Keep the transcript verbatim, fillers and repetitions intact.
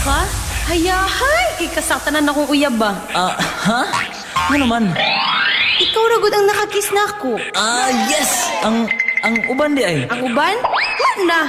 Ha? Hayahay! Kay kasaktanan akong uyab ba? Ah, ha? Ano naman? Ikaw ragod ang nakakiss na ako. Ah, yes! Ang, ang uban di ay. Ang uban? Man na!